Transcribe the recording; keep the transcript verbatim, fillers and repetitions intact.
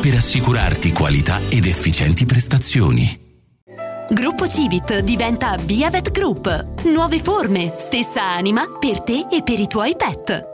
per assicurarti qualità ed efficienti prestazioni. Gruppo Civit diventa Biavet Group. Nuove forme, stessa anima per te e per i tuoi pet.